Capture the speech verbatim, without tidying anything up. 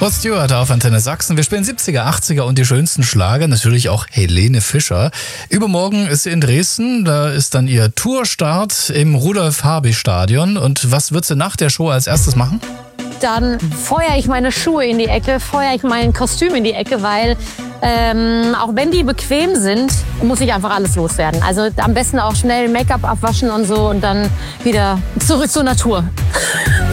Rod Stewart auf Antenne Sachsen. Wir spielen siebziger, achtziger und die schönsten Schlager. Natürlich auch Helene Fischer. Übermorgen ist sie in Dresden. Da ist dann ihr Tourstart im Rudolf-Habich-Stadion. Und was wird sie nach der Show als erstes machen? Dann feuere ich meine Schuhe in die Ecke, feuere ich mein Kostüm in die Ecke, weil ähm, auch wenn die bequem sind, muss ich einfach alles loswerden. Also am besten auch schnell Make-up abwaschen und so und dann wieder zurück zur Natur.